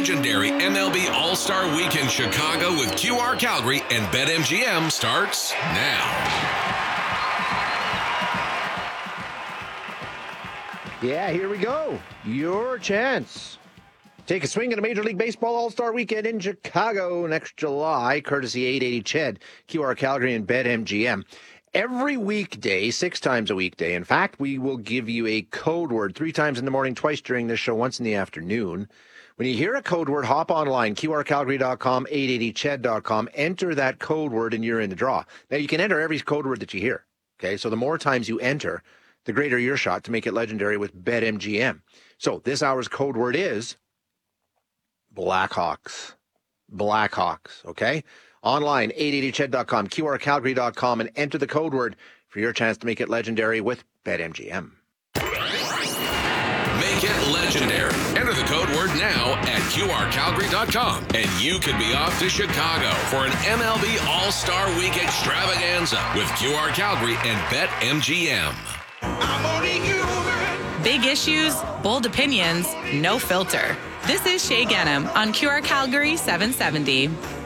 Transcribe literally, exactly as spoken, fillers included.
legendary M L B All-Star Week in Chicago with Q R Calgary and BetMGM starts now. Yeah, here we go. Your chance. Take a swing at a Major League Baseball All-Star Weekend in Chicago next July, courtesy eight eighty C H E D, Q R Calgary, and BetMGM. Every weekday, six times a weekday. In fact, we will give you a code word three times in the morning, twice during this show, once in the afternoon. When you hear a code word, hop online, Q R Calgary dot com, eight eighty C H E D dot com, enter that code word, and you're in the draw. Now, you can enter every code word that you hear, okay? So the more times you enter, the greater your shot to make it legendary with BetMGM. So this hour's code word is Blackhawks. Blackhawks, okay? Online, eight eighty C H E D dot com, Q R Calgary dot com, and enter the code word for your chance to make it legendary with BetMGM. Make it legendary. Enter the code word now at Q R Calgary dot com, and you could be off to Chicago for an M L B All-Star Week extravaganza with Q R Calgary and BetMGM. Big issues, bold opinions, no filter. This is Shay Ghanem on Q R Calgary seven seventy.